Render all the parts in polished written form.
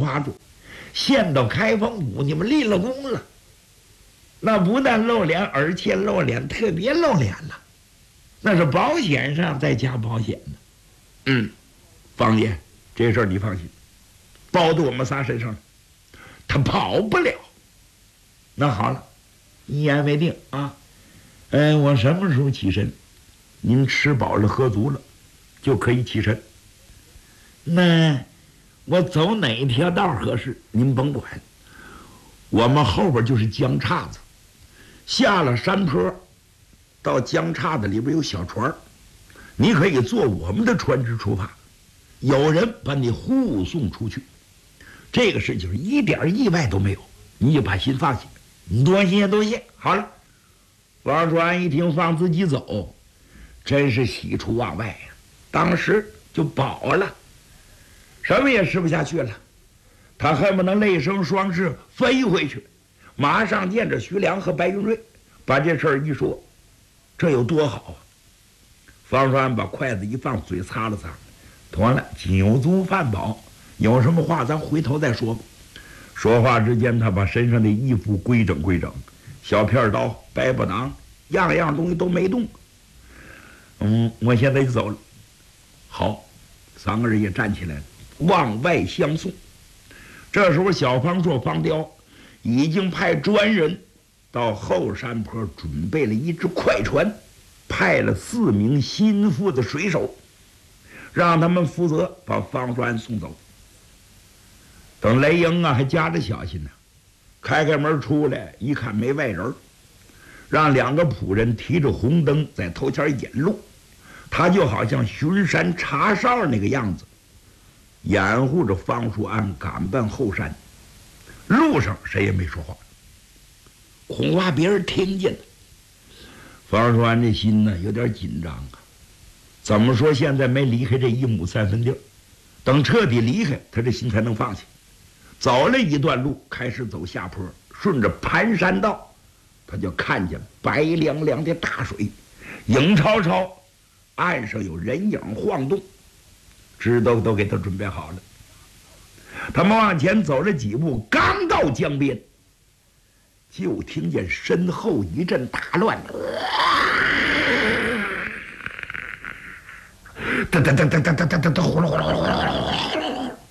抓住，献到开封府，你们立了功了。那不但露脸，而且露脸特别露脸了，那是保险上再加保险呢。方爷，这事儿你放心，包到我们仨身上了，他跑不了。那好了，一言为定啊。我什么时候起身？您吃饱了喝足了，就可以起身。那我走哪条道合适？您甭管。我们后边就是江岔子，下了山坡，到江岔子里边有小船，你可以坐我们的船只出发，有人把你护送出去。这个事情一点意外都没有，你就把心放下。你多谢多谢。好了，王传一听放自己走，真是喜出望外呀，当时就饱了，什么也吃不下去了。他恨不能泪生双翅飞回去，马上见着徐良和白云瑞，把这事儿一说，这有多好啊！方川把筷子一放，嘴擦了擦，妥了，酒足饭饱，有什么话咱回头再说吧。说话之间，他把身上的衣服规整规整，小片刀、白布囊，样样东西都没动。我现在就走了。好，三个人也站起来了，往外相送。这时候，小方硕、方雕已经派专人到后山坡准备了一只快船，派了4名心腹的水手，让他们负责把方川送走。等雷英还夹着小心呢，开门出来一看没外人，让2个仆人提着红灯在头前引路，他就好像巡山查哨那个样子，掩护着方叔安赶奔后山。路上谁也没说话，恐怕别人听见了。方叔安这心呢有点紧张啊，怎么说现在没离开这1亩3分地，等彻底离开，他这心才能放下。走了一段路，开始走下坡，顺着盘山道，他就看见白凉凉的大水，影超超，岸上有人影晃动，知道都给他准备好了。他们往前走了几步，刚到江边，就听见身后一阵大乱，哒哒哒哒哒哒哒哒，呼噜呼噜呼噜呼噜，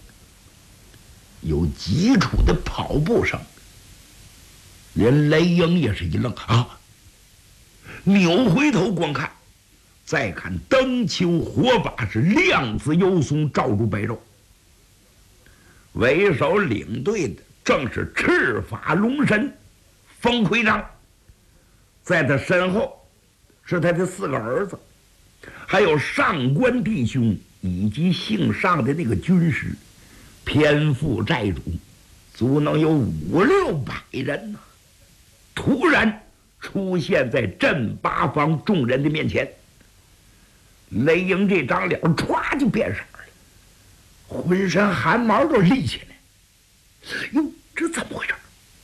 有急促的跑步声，连雷英也是一愣啊，扭回头观看，再看灯球火把是亮子幽松，照如白昼。为首领队的正是赤发龙神冯奎章，在他身后是他的4个儿子，还有上官弟兄以及姓上的那个军师，偏负寨主，足能有500-600人呐。突然出现在镇八方众人的面前，雷英这张脸歘就变色了，浑身汗毛都立起来。哟，这怎么回事？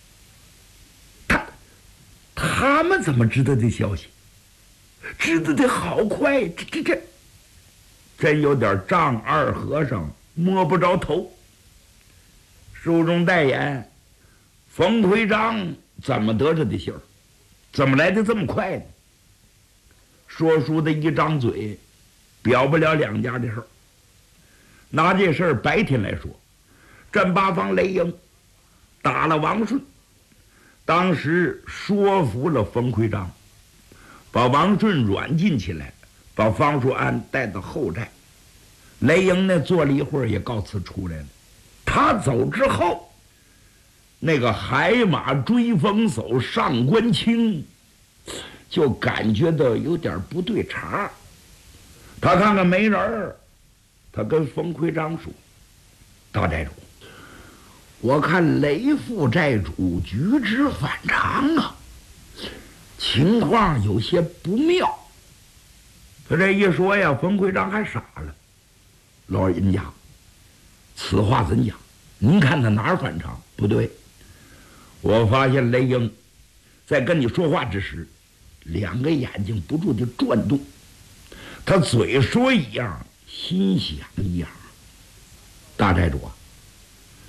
他们怎么知道这消息？知道的好快，这真有点丈二和尚摸不着头。书中代言，冯奎章怎么得着的信儿？怎么来的这么快呢？说书的一张嘴，表不了2家的事儿。拿这事儿白天来说，镇八方雷英打了王顺，当时说服了冯奎章，把王顺软禁起来，把方叔安带到后寨。雷英呢坐了一会儿也告辞出来了。他走之后，那个海马追风叟上官清就感觉到有点不对茬。他看看没人儿，他跟冯奎章说：“大寨主，我看雷副寨主举止反常啊，情况有些不妙。”他这一说呀，冯奎章还傻了。老人家，此话怎讲？您看他哪儿反常？不对，我发现雷英在跟你说话之时，2个眼睛不住地转动，他嘴说一样，心想一样。大寨主啊，